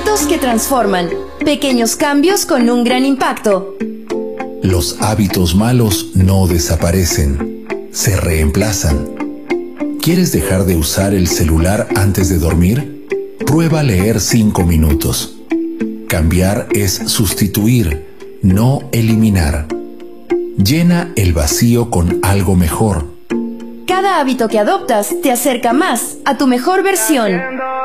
Hábitos que transforman. Pequeños cambios con un gran impacto. Los hábitos malos no desaparecen, se reemplazan. ¿Quieres dejar de usar el celular antes de dormir? Prueba leer 5 minutos. Cambiar es sustituir, no eliminar. Llena el vacío con algo mejor. Cada hábito que adoptas te acerca más a tu mejor versión.